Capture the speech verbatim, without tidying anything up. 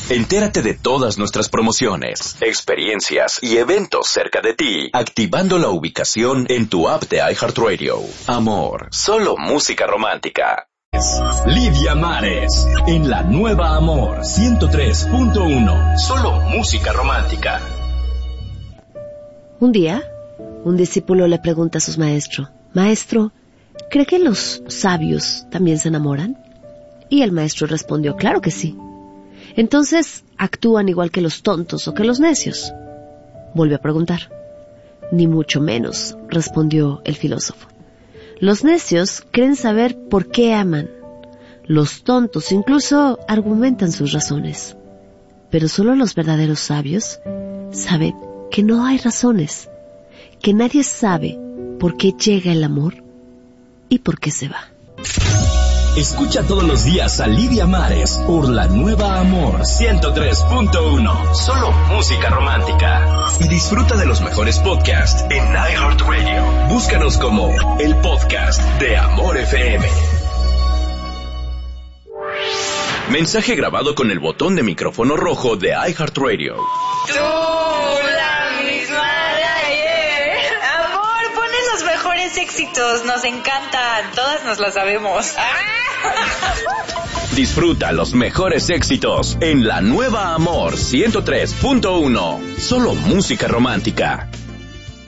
Entérate de todas nuestras promociones, experiencias y eventos cerca de ti, activando la ubicación en tu app de iHeartRadio. Amor, solo música romántica. Lidia Mares, en la nueva Amor ciento tres punto uno. Solo música romántica. Un día, un discípulo le pregunta a su maestro: Maestro, ¿cree que los sabios también se enamoran? Y el maestro respondió: claro que sí. Entonces, ¿actúan igual que los tontos o que los necios? Volvió a preguntar. Ni mucho menos, respondió el filósofo. Los necios creen saber por qué aman. Los tontos incluso argumentan sus razones. Pero solo los verdaderos sabios saben que no hay razones, que nadie sabe por qué llega el amor y por qué se va. Escucha todos los días a Lidia Mares por la nueva Amor ciento tres punto uno. Solo música romántica. Y disfruta de los mejores podcasts en iHeartRadio. Búscanos como el podcast de Amor F M. Mensaje grabado con el botón de micrófono rojo de iHeartRadio. Tú, la misma de ayer. Amor, ponen los mejores éxitos. Nos encantan. Todas nos las sabemos. Disfruta los mejores éxitos en la nueva Amor ciento tres punto uno. Solo música romántica.